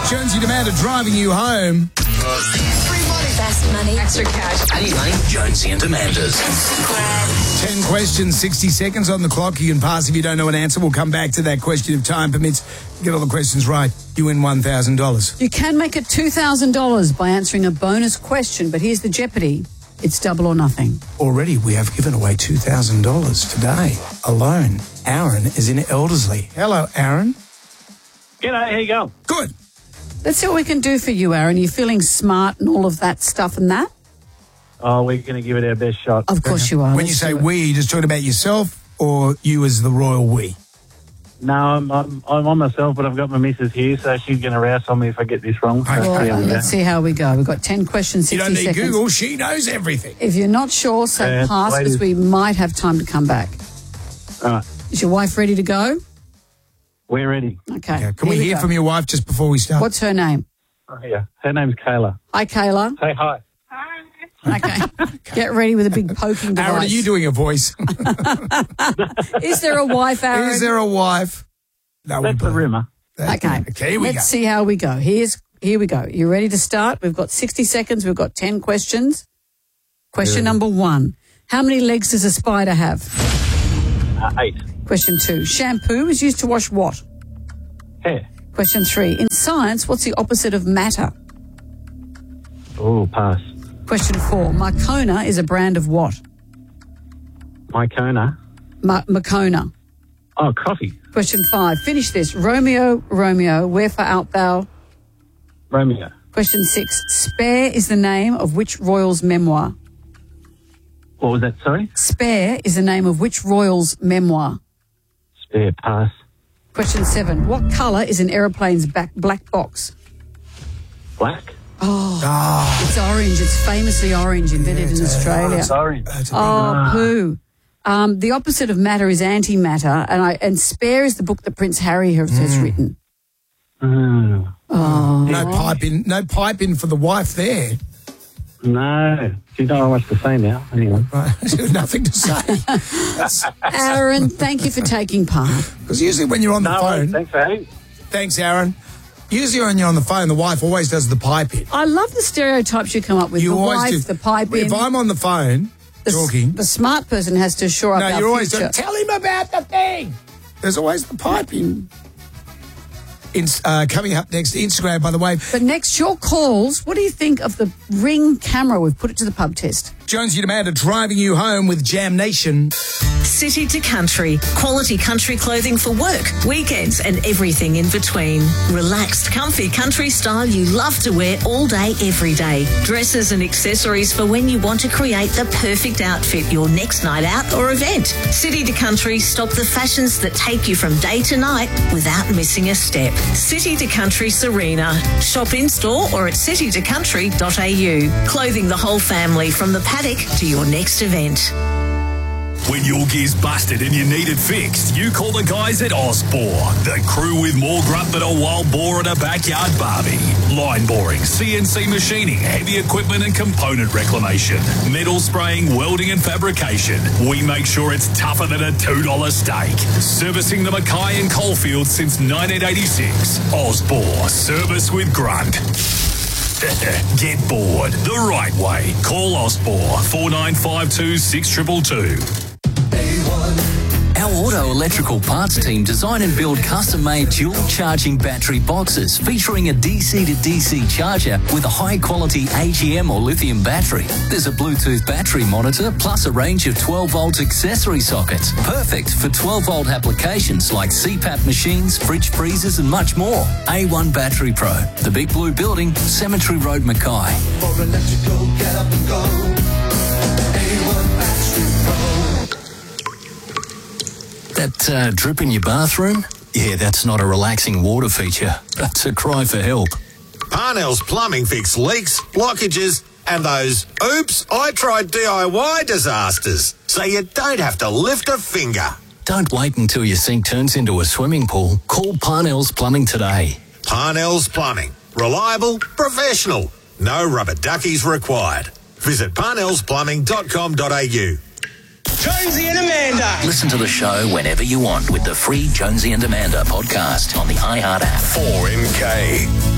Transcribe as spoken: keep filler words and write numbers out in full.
Jonesy and Amanda driving you home. Free money. Best money. Extra cash. I need money. Jonesy and Amanda's. Ten questions, sixty seconds on the clock. You can pass if you don't know an answer. We'll come back to that question if time permits. Get all the questions right, you win one thousand dollars. You can make it two thousand dollars by answering a bonus question, but here's the jeopardy. It's double or nothing. Already we have given away two thousand dollars today alone. Aaron is in Elderslie. Hello, Aaron. G'day, how you going? Good. Let's see what we can do for you, Aaron. You're feeling smart and all of that stuff and that? Oh, we're going to give it our best shot. Of course you are. When you Let's say do it. we, you're just talking about yourself or you as the royal we? No, I'm, I'm I'm on myself, but I've got my missus here, so she's going to rouse on me if I get this wrong. So, Okay. yeah, Well, we go. let's see how we go. We've got ten questions, You sixty don't need seconds. Google. She knows everything. If you're not sure, say Yeah, pass because ladies. we might have time to come back. All right, Is your wife ready to go? we're ready. Okay. Yeah, can we here hear go. from your wife just before we start? What's her name? Oh, yeah. Her name's Kayla. Hi, Kayla. Say hi. Okay. Get ready with a big poking device. Aaron, are you doing a voice? Is there a wife, Aaron? Is there a wife? No, That's the rumour. Okay. Okay, here we Let's go. see how we go. Here's here we go. You ready to start? We've got sixty seconds. We've got ten questions. Question number one. How many legs does a spider have? Uh, eight. Question two. Shampoo is used to wash what? Hair. Question three. In science, what's the opposite of matter? Oh, pass. Question four. Marcona is a brand of what? Mycona. Ma- Macona. Oh, coffee. Question five. Finish this. Romeo, Romeo, wherefore art thou? Romeo. Question six. Spare is the name of which royal's memoir? What was that, sorry? Spare is the name of which royal's memoir? Spare, pass. Question seven. What colour is an aeroplane's back black box? Black. Ah, It's orange. It's famously orange, invented in Australia. Sorry. that's a big Oh, poo. Um, the opposite of matter is antimatter, and I and Spare is the book that Prince Harry has, has written. Oh, no pipe in. No pipe in for the wife there. no. You don't know what to say now. Anyway. Right, there's nothing to say. Aaron, thank you for taking part. Because usually when you're on the No, phone, thanks for having me. thanks, Aaron. Usually when you're on the phone, the wife always does the pipe in. I love the stereotypes you come up with. You the always wife, do. the pipe in. If I'm on the phone the, talking, the smart person has to shore up no, our you're always future. doing, tell him about the thing. There's always the pipe in. In, uh, coming up next, Instagram, by the way. But next, your calls. What do you think of the Ring camera? We've put it to the pub test. Jonesy and Amanda driving you home with Jam Nation. City to country. Quality country clothing for work, weekends and everything in between. Relaxed, comfy country style you love to wear all day, every day. Dresses and accessories for when you want to create the perfect outfit, your next night out or event. City to country stock the fashions that take you from day to night without missing a step. City to Country Serena. Shop in store or at city to country dot a u. Clothing the whole family from the paddock to your next event. When your gear's busted and you need it fixed, you call the guys at Osbor, the crew with more grunt than a wild boar at a backyard barbie. Line boring, C N C machining, heavy equipment and component reclamation, metal spraying, welding and fabrication. We make sure it's tougher than a two dollar steak. Servicing the Mackay and Coalfield since nineteen eighty-six. Osbor, service with grunt. Get bored the right way. Call Osbor four nine five two six two two two. Our auto electrical parts team design and build custom-made dual-charging battery boxes featuring a D C to D C charger with a high-quality A G M or lithium battery. There's a Bluetooth battery monitor plus a range of twelve-volt accessory sockets, perfect for twelve-volt applications like C PAP machines, fridge freezers and much more. A one Battery Pro, the Big Blue Building, Cemetery Road, Mackay. For electrical, get up and go. A one Battery Pro. That uh, drip in your bathroom? Yeah, that's not a relaxing water feature. That's a cry for help. Parnell's Plumbing fix leaks, blockages, and those oops, I tried D I Y disasters. So you don't have to lift a finger. Don't wait until your sink turns into a swimming pool. Call Parnell's Plumbing today. Parnell's Plumbing. Reliable, professional. No rubber duckies required. Visit parnells plumbing dot com dot a u. Jonesy and Amanda. Listen to the show whenever you want with the free Jonesy and Amanda podcast on the iHeart app. four M K.